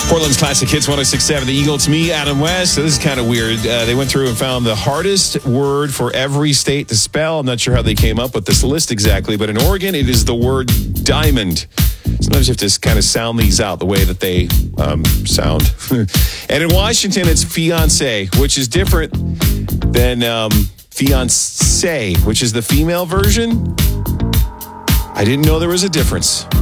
Portland's Classic Hits 106.7 The Eagle. It's me, Adam West. So this is kind of weird. They went through and found the hardest word for every state to spell. I'm not sure how they came up with this list exactly, but in Oregon, it is the word diamond. Sometimes you have to kind of sound these out the way that they sound. And in Washington, it's fiance, which is different than fiancé, which is the female version. I didn't know there was a difference.